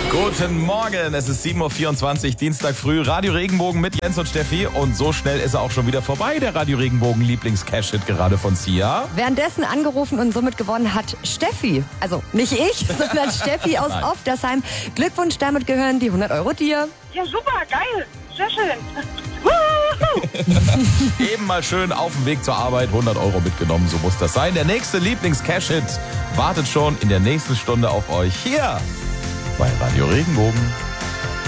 Guten Morgen, es ist 7.24 Uhr, Dienstag früh, Radio Regenbogen mit Jens und Steffi. Und so schnell ist er auch schon wieder vorbei, der Radio Regenbogen Lieblings-Cash-Hit gerade von Sia. Währenddessen angerufen und somit gewonnen hat Steffi. Also nicht ich, sondern Steffi aus Oftersheim. Glückwunsch, damit gehören die 100 Euro dir. Ja, super, geil, sehr schön. Eben mal schön auf dem Weg zur Arbeit 100 Euro mitgenommen, so muss das sein. Der nächste Lieblings-Cash-Hit wartet schon in der nächsten Stunde auf euch hier bei Radio Regenbogen.